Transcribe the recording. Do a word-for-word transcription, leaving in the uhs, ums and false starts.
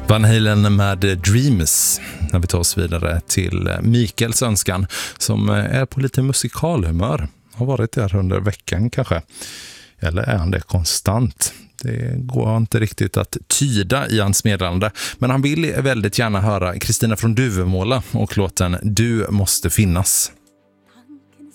Van Halen med Dreams när vi tar oss vidare till Mikaels önskan som är på lite musikalhumör. Har varit där under veckan kanske. Eller är han det konstant? Det går inte riktigt att tyda i hans meddelande. Men han vill väldigt gärna höra Kristina från Duvemåla och låten Du måste finnas.